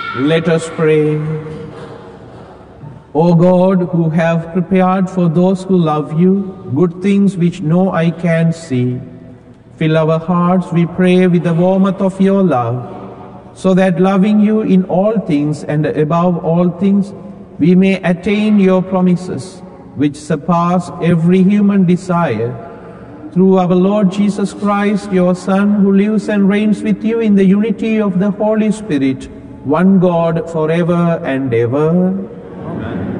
Let us pray. O God, who have prepared for those who love you good things which no eye can see, fill our hearts, we pray, with the warmth of your love, so that loving you in all things and above all things, we may attain your promises, which surpass every human desire. Through our Lord Jesus Christ, your Son, who lives and reigns with you in the unity of the Holy Spirit, one God, forever and ever.